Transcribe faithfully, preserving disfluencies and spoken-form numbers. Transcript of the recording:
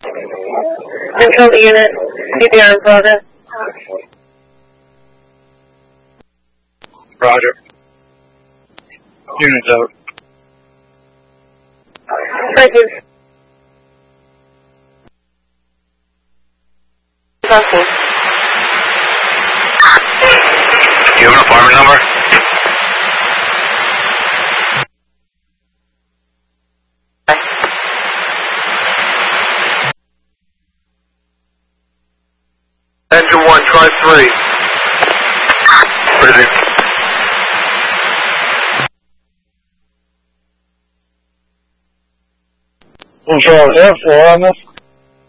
Control unit, C P R in progress. Roger. Units out. Thank you. Crossing. Do you have an apartment number? Engine one, try three. Prison. Control, Air four on this.